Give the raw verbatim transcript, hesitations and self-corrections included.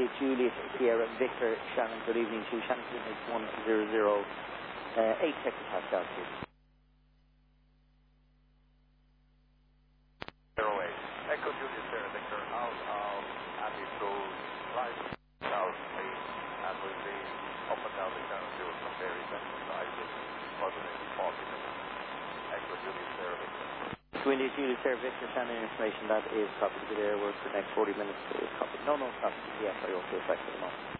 Juliet Sierra Victor Shannon. Good evening to you. Shannon is one zero zero eight hectopascal, please. zero eight. Echo Juliet Sierra Victor out of attitude right south eight, and we'll be up and down the channel to some very central side with positive forty minutes. Echo Juliet Sierra Victor. Windy Juliet Sierra Victor Shannon information that is copied to the airwork for the next forty minutes. Is copied. No, no, copied. Yes, I also affect at the moment.